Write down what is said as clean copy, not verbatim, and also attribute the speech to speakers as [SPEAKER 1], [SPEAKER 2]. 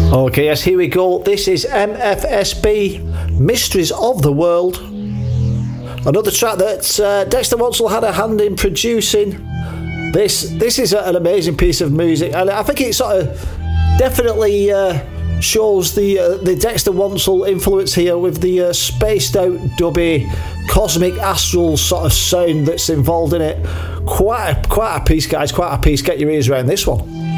[SPEAKER 1] Okay, yes, here we go. This is MFSB, Mysteries of the World. Another track that Dexter Wansel had a hand in producing. This is an amazing piece of music, and I think it sort of definitely shows the Dexter Wansel influence here with the spaced out, dubby, cosmic, astral sort of sound that's involved in it. Quite a piece, guys, quite a piece. Get your ears around this one.